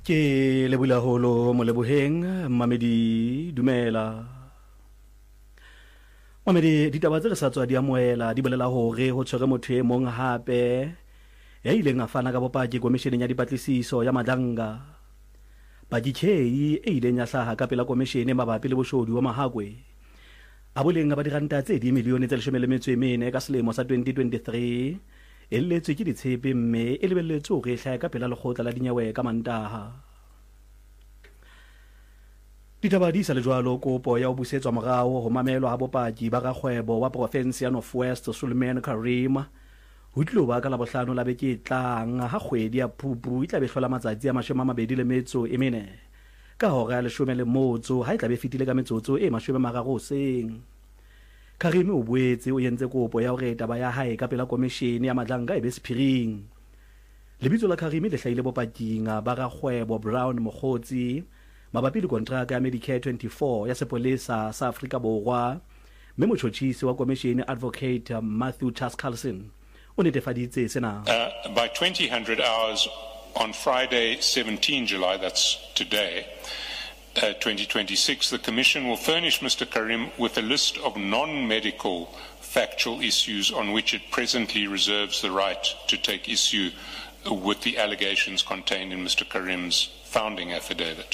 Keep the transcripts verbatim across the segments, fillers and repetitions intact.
Ke lebula holo mo leboheng Mamedi dumela. Mamedi ditaba tse re sa tswa di amoela di bolela hore ho tshwere motho e mong hape ya ileng a fana ka bopaki komisheneng ya dipatlisiso ya Madlanga. Pakikhehi e ileng ya hlaha ka pela komishene mabapi le boshodu wa Mahakwe a boleng ba diranta tse di milione tse leshome le metso e mene ka selemo sa twenty twenty-three e letswe ke ditshepe mme e lebelletswe hore e hlahe ka pela lekgotla la dinyewe ka Mantaha. Ditaba di sa le jwalo kopo ya ho busetswa morao ho mamelwa ha bopaki ba rakgwebo wa province ya North West Suleiman Karim ho tlo ba ka la bohlano la beke tlang ha kgwedi ya Phupu e tla be hlola matsatsi a mashome a mabedi le metso e mene ka hora ya leshome le motso ha e tla be fitile ka metsotso e mashome a mararo hoseng. Karim o boetse o yentse kopo ya hore taba ya hae ka pela komishene ya Madlanga e be sephiring. Lebitso la Karim le hlahile bopaking ba rakgwebo Brown Mokgotsi mabapi le kontraka ya Medicare twenty-four ya sepolesa sa Afrika Borwa mme motjhotjhisi wa komishene Advocate Matthew Tascarlson o netefaditse sena. Uh, by twenty hundred hours on Friday seventeenth July, that's today, Uh, twenty twenty-six, the Commission will furnish Mister Karim with a list of non-medical factual issues on which it presently reserves the right to take issue with the allegations contained in Mister Karim's founding affidavit.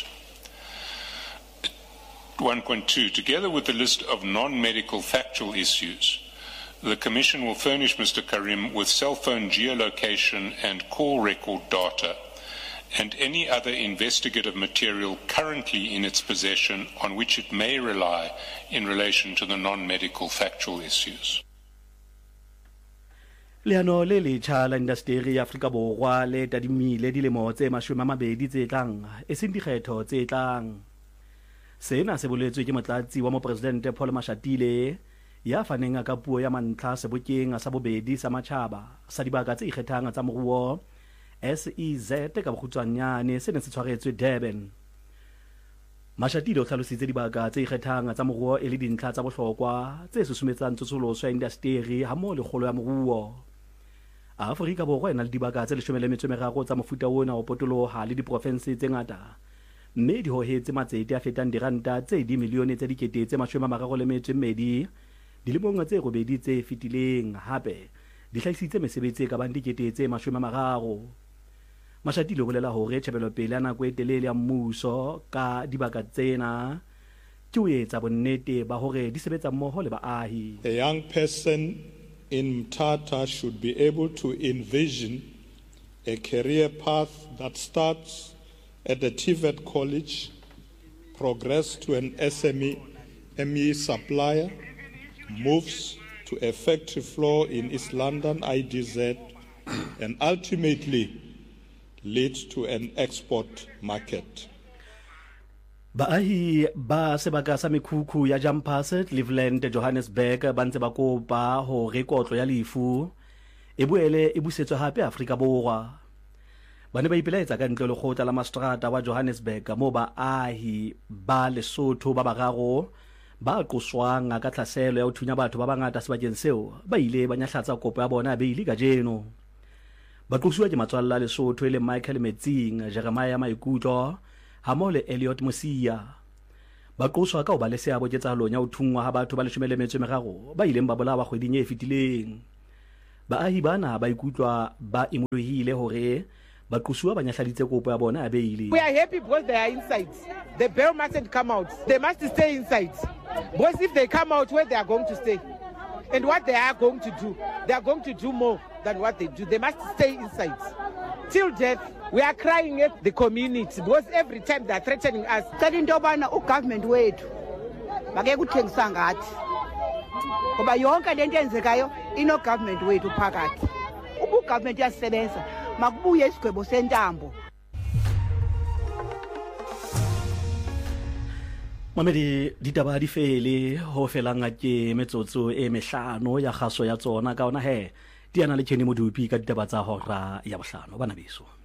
one point two, together with the list of non-medical factual issues, the Commission will furnish Mister Karim with cell phone geolocation and call record data and any other investigative material currently in its possession on which it may rely in relation to the non-medical factual issues. Leano le letjha la indasteri ya Afrika Borwa le tadimile dilemo tse mashome a mabedi tse tlang e seng dikgetho tse tlang. Sena se boletswe ke motlatsi wa mopresidente Paul Mashatile ya faneng ka puo ya mantlha sebokeng sa bobedi sa matjhaba sa dibaka tse ikgethang tsa moruo S E Z ka bokgutswanyane se ne se tshwaretswe Durban. Mashatile o hlalositse dibaka tse ikgethang tsa moruo e le dintlha tsa bohlokwa tse susumetsang tsosoloso ya indasteri ha mo le kgolo ya moruo. Afrika Borwa e na le dibaka tse leshome le metso e meraro tsa mofuta ona o potoloha le diprovinse tse ngata mme di hohetse matsete a fetang diranta tse di milione tse dikete tse mashome a mararo le metso e mmedi dilemong tse robedi tse fetileng hape di hlahisitse mesebetsi e ka bang dikete tse mashome a mararo. Mashatile o bolela hore tjhebelo pele ya nako e telele ya mmuso ka dibaka tsena ke ho etsa bonnete ba hore di sebetsa mmoho le baahi. A young person in Mthatha should be able to envision a career path that starts at the T V E T college, progress to an S M E, M E supplier, moves to a factory floor in East London I D Z, and ultimately lead to an export market. Baahi ba sebaka sa mekhukhu ya Jumpers Cleveland Johannesburg ba ntse ba kopa hore kotlo ya lefu e boele e busetswe hape Afrika Borwa. Ba ne ba ipelaetsa ka ntle le lekgotla la Mastrata wa Johannesburg moo baahi ba Lesotho ba bararo ba qoswang ka tlhaselo ya ho thunya batho ba bangata sebakeng seo ba ile ba nyahlatsa kopo ya bona be ile ka jeno. Ba qoswa ke matswalla Lesotho e le Michael Metsing, Jeremiah Maikutlo ha mo le Elliot Mosia. Ba qoswa ka ho ba le seabo ketsahalong ya ho thungwa ha batho ba leshome le metso e meraro ba ileng ba bolawa kgweding e fetileng. Baahi bana ba ikutlwa ba imolohile hore ba qoswa ba nyahladitse kopo ya bona ya beili. We are happy because they are inside. The bail mustn't come out. They must stay inside. Because if they come out, where they are going to stay and what they are going to do, they are going to do more than what they do. They must stay inside till death. We are crying at the community because every time they are threatening us. Sadindobana u government wethu bake kuthengisa ngathi ngoba yonke lento enzekayo ino government wethu phakathi. Ubu government yasebenza makubuye isigwebo sentambo. Mamedi ditaba di fele ho felanga ke metsotso e mehlano ya kgaso ya tsona ka ona he di ana le tjheni modupi ka ditaba tsa hora ya bohlano bana beso.